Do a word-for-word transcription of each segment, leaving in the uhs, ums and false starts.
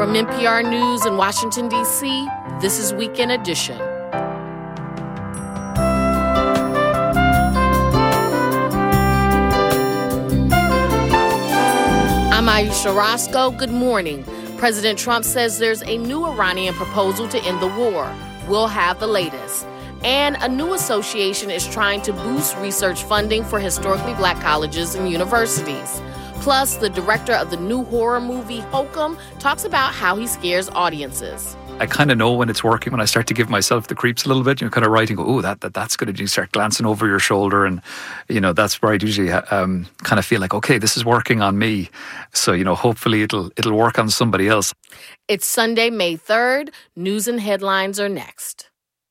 From N P R News in Washington, D C, this is Weekend Edition. I'm Ayesha Roscoe. Good morning. President Trump says there's a new Iranian proposal to end the war. We'll have the latest. And a new association is trying to boost research funding for historically black colleges and universities. Plus, the director of the new horror movie, Hokum, talks about how he scares audiences. I kind of know when it's working when I start to give myself the creeps a little bit. You know, kind of writing, go, oh, that, that that's good. And you start glancing over your shoulder, and you know that's where I usually um, kind of feel like, okay, this is working on me. So you know, hopefully it'll it'll work on somebody else. It's Sunday, May third. News and headlines are next.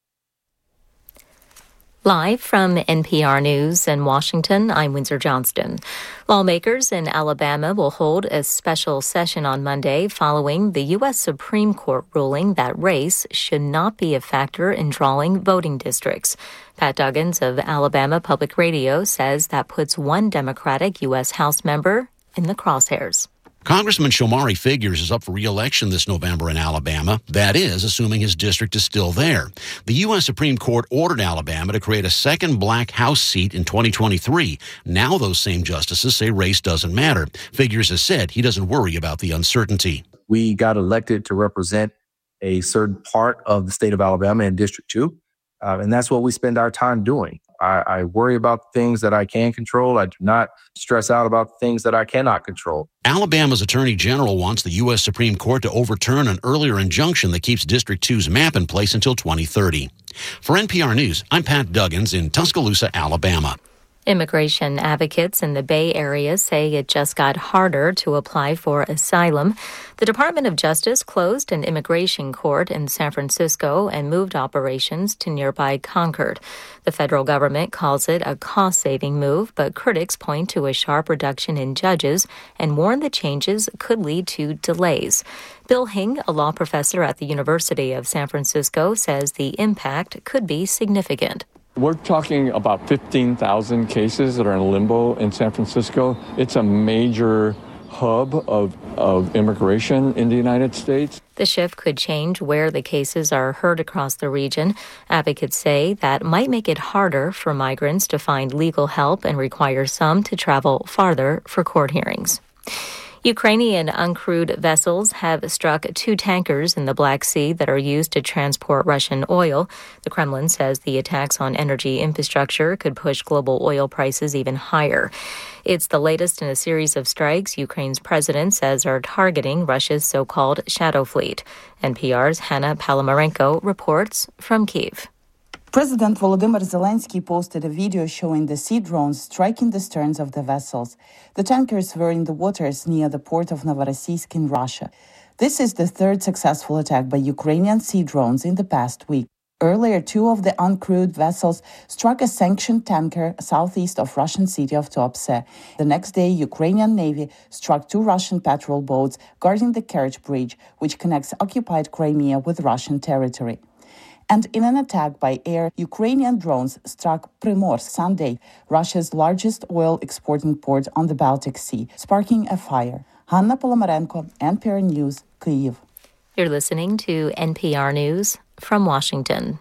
Live from N P R News in Washington, I'm Windsor Johnston. Lawmakers in Alabama will hold a special session on Monday following the U S Supreme Court ruling that race should not be a factor in drawing voting districts. Pat Duggins of Alabama Public Radio says that puts one Democratic U S House member in the crosshairs. Congressman Shomari Figures is up for re-election this November in Alabama. That is, assuming his district is still there. The U S Supreme Court ordered Alabama to create a second black House seat in twenty twenty-three. Now those same justices say race doesn't matter. Figures has said he doesn't worry about the uncertainty. We got elected to represent a certain part of the state of Alabama in District two, uh, and that's what we spend our time doing. I, I worry about things that I can control. I do not stress out about things that I cannot control. Alabama's Attorney General wants the U S Supreme Court to overturn an earlier injunction that keeps District two's map in place until twenty thirty. For N P R News, I'm Pat Duggins in Tuscaloosa, Alabama. Immigration advocates in the Bay Area say it just got harder to apply for asylum. The Department of Justice closed an immigration court in San Francisco and moved operations to nearby Concord. The federal government calls it a cost-saving move, but critics point to a sharp reduction in judges and warn the changes could lead to delays. Bill Hing, a law professor at the University of San Francisco, says the impact could be significant. We're talking about fifteen thousand cases that are in limbo in San Francisco. It's a major hub of, of immigration in the United States. The shift could change where the cases are heard across the region. Advocates say that might make it harder for migrants to find legal help and require some to travel farther for court hearings. Ukrainian uncrewed vessels have struck two tankers in the Black Sea that are used to transport Russian oil. The Kremlin says the attacks on energy infrastructure could push global oil prices even higher. It's the latest in a series of strikes Ukraine's president says are targeting Russia's so-called shadow fleet. N P R's Hanna Palomarenko reports from Kyiv. President Volodymyr Zelensky posted a video showing the sea drones striking the sterns of the vessels. The tankers were in the waters near the port of Novorossiysk in Russia. This is the third successful attack by Ukrainian sea drones in the past week. Earlier, two of the uncrewed vessels struck a sanctioned tanker southeast of Russian city of Tuapse. The next day, Ukrainian Navy struck two Russian patrol boats guarding the Kerch Bridge, which connects occupied Crimea with Russian territory. And in an attack by air, Ukrainian drones struck Primorsk Sunday, Russia's largest oil exporting port on the Baltic Sea, sparking a fire. Hanna Polomarenko, N P R News, Kyiv. You're listening to N P R News from Washington.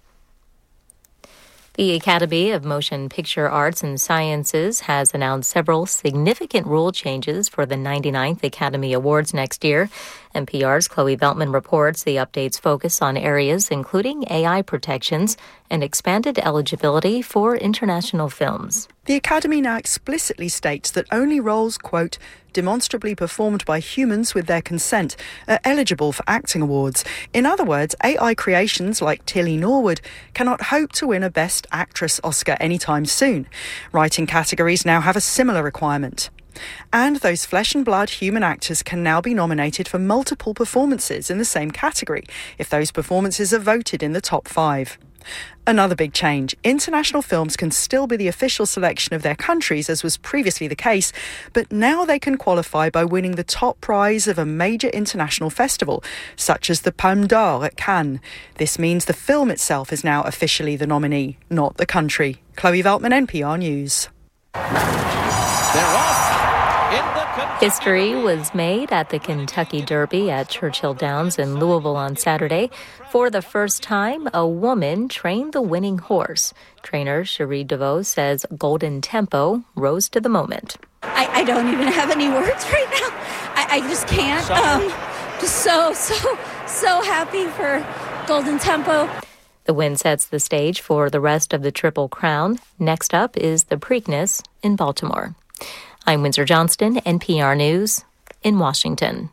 The Academy of Motion Picture Arts and Sciences has announced several significant rule changes for the ninety-ninth Academy Awards next year. N P R's Chloe Veltman reports the updates focus on areas including A I protections and expanded eligibility for international films. The Academy now explicitly states that only roles, quote, demonstrably performed by humans with their consent are eligible for acting awards. In other words, A I creations like Tilly Norwood cannot hope to win a Best Actress Oscar anytime soon. Writing categories now have a similar requirement. And those flesh and blood human actors can now be nominated for multiple performances in the same category if those performances are voted in the top five. Another big change. International films can still be the official selection of their countries, as was previously the case, but now they can qualify by winning the top prize of a major international festival, such as the Palme d'Or at Cannes. This means the film itself is now officially the nominee, not the country. Chloe Veltman, N P R News. They're off in the History was made at the Kentucky Derby at Churchill Downs in Louisville on Saturday. For the first time, a woman trained the winning horse. Trainer Cherie DeVoe says Golden Tempo rose to the moment. I, I don't even have any words right now. I, I just can't. Um, just so, so, so happy for Golden Tempo. The win sets the stage for the rest of the Triple Crown. Next up is the Preakness in Baltimore. I'm Windsor Johnston, N P R News in Washington.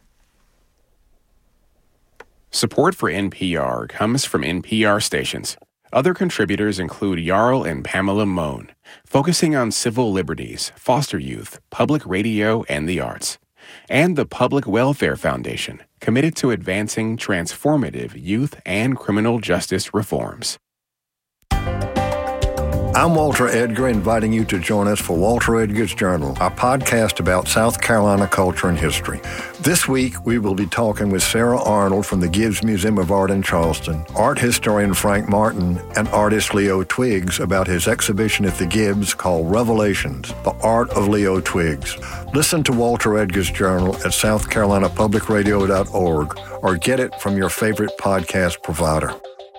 Support for N P R comes from N P R stations. Other contributors include Jarl and Pamela Mohn, focusing on civil liberties, foster youth, public radio, and the arts. And the Public Welfare Foundation, committed to advancing transformative youth and criminal justice reforms. I'm Walter Edgar, inviting you to join us for Walter Edgar's Journal, a podcast about South Carolina culture and history. This week, we will be talking with Sarah Arnold from the Gibbs Museum of Art in Charleston, art historian Frank Martin, and artist Leo Twiggs about his exhibition at the Gibbs called Revelations, The Art of Leo Twiggs. Listen to Walter Edgar's Journal at south carolina public radio dot org or get it from your favorite podcast provider.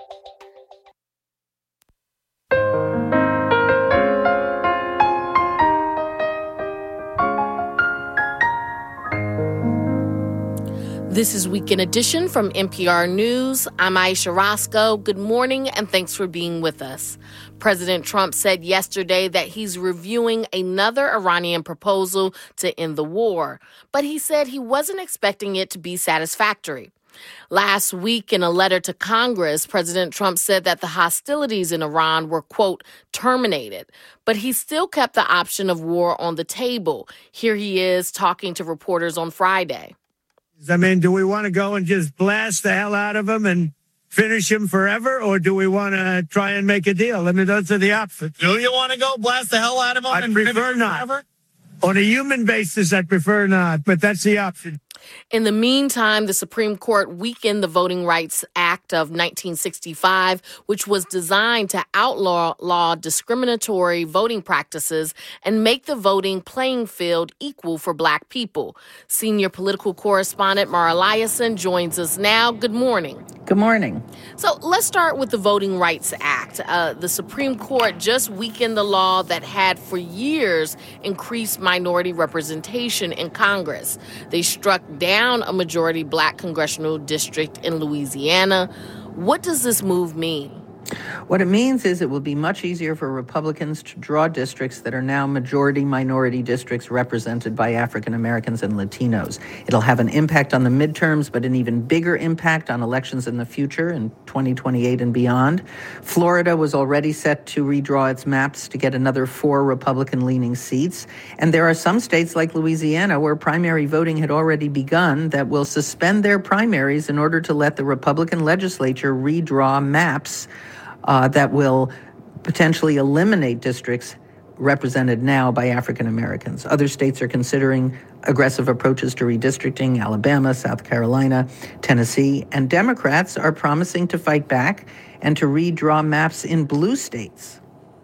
This is Weekend Edition from N P R News. I'm Aisha Roscoe. Good morning, and thanks for being with us. President Trump said yesterday that he's reviewing another Iranian proposal to end the war, but he said he wasn't expecting it to be satisfactory. Last week, in a letter to Congress, President Trump said that the hostilities in Iran were, quote, terminated, but he still kept the option of war on the table. Here he is talking to reporters on Friday. I mean, do we want to go and just blast the hell out of them and finish him forever, or do we want to try and make a deal? I mean, those are the options. Do you want to go blast the hell out of them? I and prefer finish not. Forever? On a human basis, I prefer not, but that's the option. In the meantime, the Supreme Court weakened the Voting Rights Act of nineteen sixty-five, which was designed to outlaw law discriminatory voting practices and make the voting playing field equal for Black people. Senior political correspondent Mara Liasson joins us now. Good morning. Good morning. So let's start with the Voting Rights Act. Uh, the Supreme Court just weakened the law that had for years increased minority representation in Congress. They struck down a majority Black congressional district in Louisiana. What does this move mean? What it means is it will be much easier for Republicans to draw districts that are now majority-minority districts represented by African Americans and Latinos. It'll have an impact on the midterms, but an even bigger impact on elections in the future in twenty twenty-eight and beyond. Florida was already set to redraw its maps to get another four Republican-leaning seats. And there are some states like Louisiana where primary voting had already begun that will suspend their primaries in order to let the Republican legislature redraw maps Uh, that will potentially eliminate districts represented now by African Americans. Other states are considering aggressive approaches to redistricting: Alabama, South Carolina, Tennessee, and Democrats are promising to fight back and to redraw maps in blue states.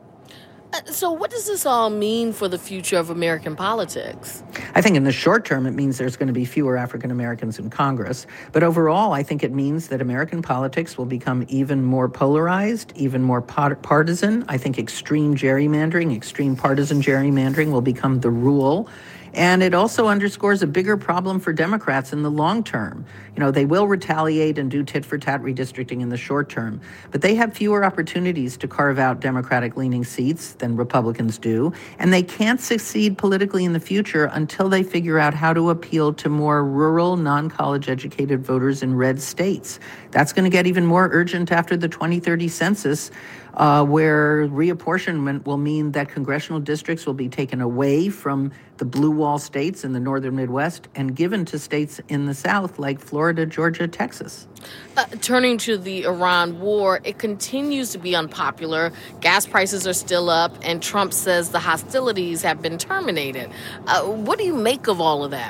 Uh, so what does this all mean for the future of American politics? I think in the short term, it means there's going to be fewer African Americans in Congress. But overall, I think it means that American politics will become even more polarized, even more partisan. I think extreme gerrymandering, extreme partisan gerrymandering will become the rule. And it also underscores a bigger problem for Democrats in the long term. You know, they will retaliate and do tit-for-tat redistricting in the short term, but they have fewer opportunities to carve out Democratic-leaning seats than Republicans do, and they can't succeed politically in the future until they figure out how to appeal to more rural, non-college-educated voters in red states. That's going to get even more urgent after the twenty thirty census, uh, where reapportionment will mean that congressional districts will be taken away from the blue wall states in the northern Midwest and given to states in the South like Florida, Georgia, Texas. Uh, turning to the Iran war, it continues to be unpopular. Gas prices are still up, and Trump says the hostilities have been terminated. Uh, what do you make of all of that?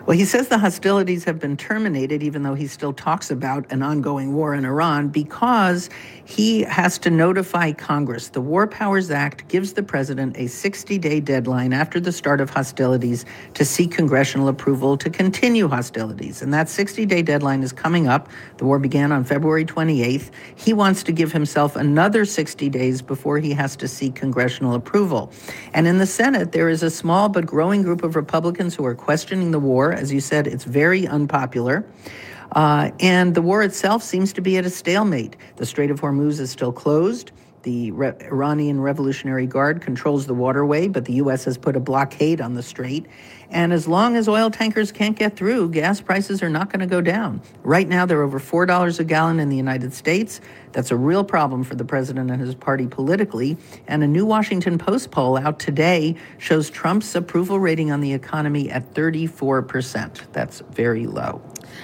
Well, he says the hostilities have been terminated, even though he still talks about an ongoing war in Iran, because he has to notify Congress. The War Powers Act gives the president a sixty-day deadline after the start of hostilities to seek congressional approval to continue hostilities. And that sixty-day deadline is coming up. The war began on February twenty-eighth. He wants to give himself another sixty days before he has to seek congressional approval. And in the Senate, there is a small but growing group of Republicans who are questioning the war. As you said, it's very unpopular. Uh, and the war itself seems to be at a stalemate. The Strait of Hormuz is still closed. The Re- Iranian Revolutionary Guard controls the waterway, but the U S has put a blockade on the strait. And as long as oil tankers can't get through, gas prices are not going to go down. Right now, they're over four dollars a gallon in the United States. That's a real problem for the president and his party politically. And a new Washington Post poll out today shows Trump's approval rating on the economy at thirty-four percent. That's very low.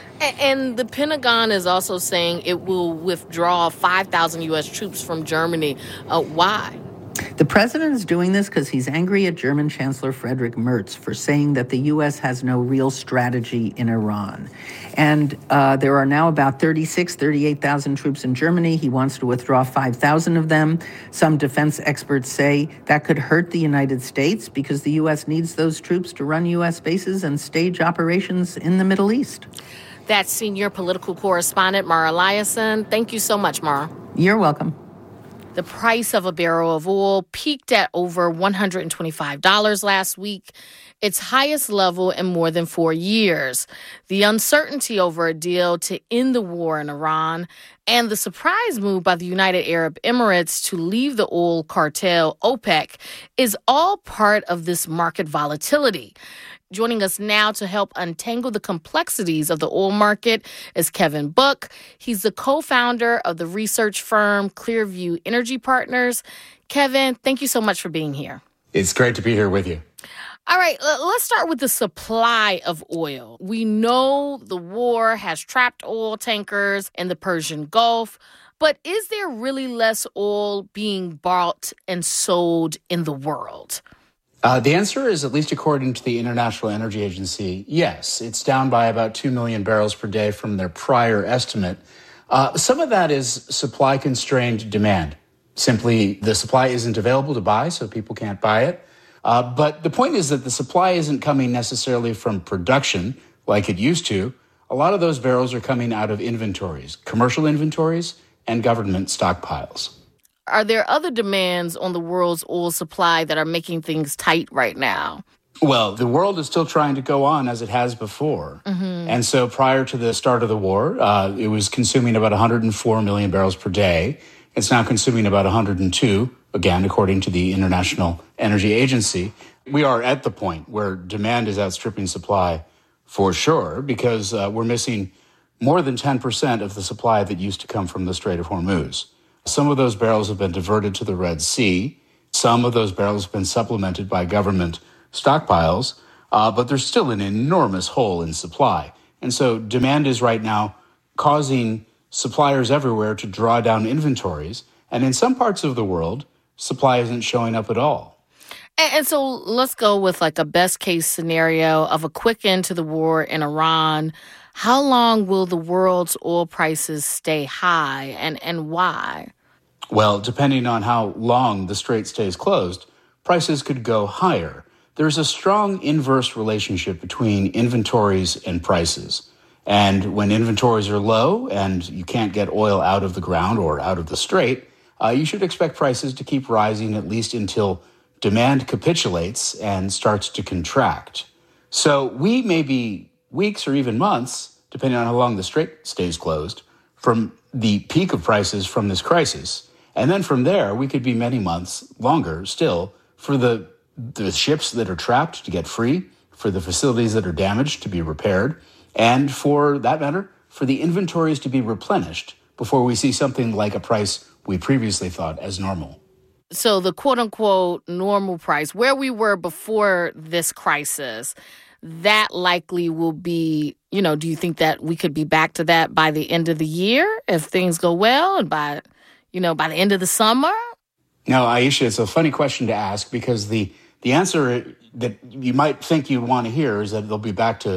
And the Pentagon is also saying it will withdraw five thousand U S troops from Germany. Uh, why? The president is doing this because he's angry at German Chancellor Friedrich Merz for saying that the U S has no real strategy in Iran. And uh, there are now about thirty-six, thirty-eight thousand troops in Germany. He wants to withdraw five thousand of them. Some defense experts say that could hurt the United States because the U S needs those troops to run U S bases and stage operations in the Middle East. That's senior political correspondent Mara Liasson. Thank you so much, Mara. You're welcome. The price of a barrel of oil peaked at over one hundred twenty-five dollars last week, its highest level in more than four years. The uncertainty over a deal to end the war in Iran and the surprise move by the United Arab Emirates to leave the oil cartel OPEC is all part of this market volatility. Joining us now to help untangle the complexities of the oil market is Kevin Book. He's the co-founder of the research firm Clearview Energy Partners. Kevin, thank you so much for being here. It's great to be here with you. All right, let's start with the supply of oil. We know the war has trapped oil tankers in the Persian Gulf, but is there really less oil being bought and sold in the world? Uh, the answer is, at least according to the International Energy Agency, yes. It's down by about two million barrels per day from their prior estimate. Uh, some of that is supply-constrained demand. Simply, the supply isn't available to buy, so people can't buy it. Uh, but the point is that the supply isn't coming necessarily from production like it used to. A lot of those barrels are coming out of inventories, commercial inventories and government stockpiles. Are there other demands on the world's oil supply that are making things tight right now? Well, the world is still trying to go on as it has before. Mm-hmm. And so prior to the start of the war, uh, it was consuming about one hundred four million barrels per day. It's now consuming about one hundred two, again, according to the International Energy Agency. We are at the point where demand is outstripping supply for sure, because uh, we're missing more than ten percent of the supply that used to come from the Strait of Hormuz. Some of those barrels have been diverted to the Red Sea. Some of those barrels have been supplemented by government stockpiles, uh, but there's still an enormous hole in supply. And so demand is right now causing suppliers everywhere to draw down inventories. And in some parts of the world, supply isn't showing up at all. And, and so let's go with like a best case scenario of a quick end to the war in Iran. How long will the world's oil prices stay high, and, and why? Well, depending on how long the strait stays closed, prices could go higher. There's a strong inverse relationship between inventories and prices. And when inventories are low and you can't get oil out of the ground or out of the strait, uh, you should expect prices to keep rising at least until demand capitulates and starts to contract. So we may be weeks or even months, depending on how long the strait stays closed, from the peak of prices from this crisis. And then from there, we could be many months longer still for the, the ships that are trapped to get free, for the facilities that are damaged to be repaired, and for that matter, for the inventories to be replenished before we see something like a price we previously thought as normal. So the quote-unquote normal price, where we were before this crisis, that likely will be, you know, do you think that we could be back to that by the end of the year if things go well, and by, you know, by the end of the summer? No, Aisha, it's a funny question to ask, because the, the answer that you might think you'd want to hear is that they'll be back to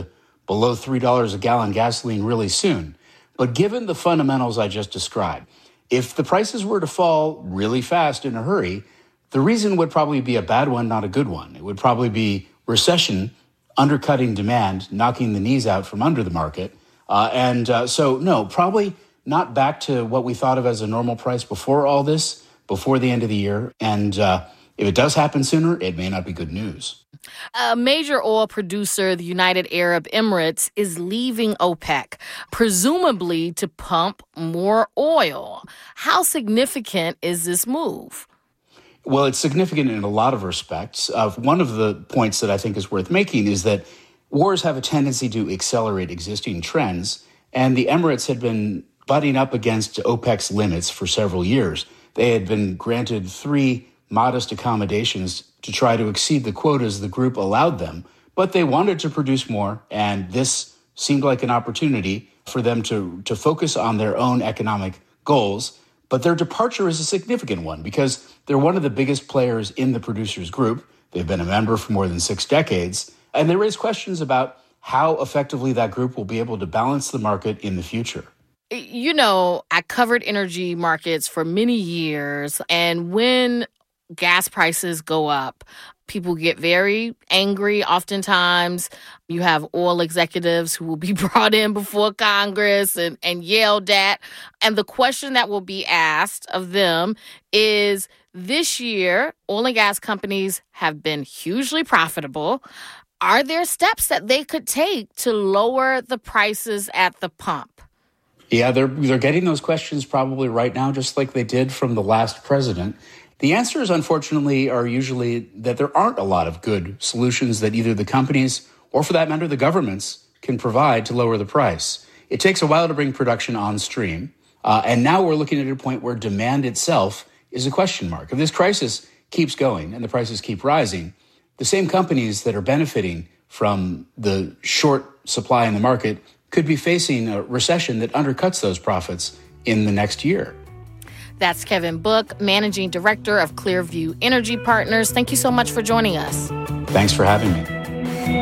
below three dollars a gallon gasoline really soon. But given the fundamentals I just described, if the prices were to fall really fast in a hurry, the reason would probably be a bad one, not a good one. It would probably be recession, undercutting demand, knocking the knees out from under the market. Uh, and uh, so, no, probably not back to what we thought of as a normal price before all this, before the end of the year. And uh, if it does happen sooner, it may not be good news. A major oil producer, the United Arab Emirates, is leaving OPEC, presumably to pump more oil. How significant is this move? Well, it's significant in a lot of respects. Uh, one of the points that I think is worth making is that wars have a tendency to accelerate existing trends, and the Emirates had been butting up against OPEC's limits for several years. They had been granted three modest accommodations to try to exceed the quotas the group allowed them, but they wanted to produce more, and this seemed like an opportunity for them to, to focus on their own economic goals. But their departure is a significant one because they're one of the biggest players in the producers group. They've been a member for more than six decades, and they raise questions about how effectively that group will be able to balance the market in the future. You know, I covered energy markets for many years, and when gas prices go up, people get very angry. Oftentimes, you have oil executives who will be brought in before Congress and, and yelled at. And the question that will be asked of them is, this year, oil and gas companies have been hugely profitable. Are there steps that they could take to lower the prices at the pump? Yeah, they're they're getting those questions probably right now, just like they did from the last president. The answers, unfortunately, are usually that there aren't a lot of good solutions that either the companies or, for that matter, the governments can provide to lower the price. It takes a while to bring production on stream. Uh, and now we're looking at a point where demand itself is a question mark. If this crisis keeps going and the prices keep rising, the same companies that are benefiting from the short supply in the market could be facing a recession that undercuts those profits in the next year. That's Kevin Book, Managing Director of Clearview Energy Partners. Thank you so much for joining us. Thanks for having me.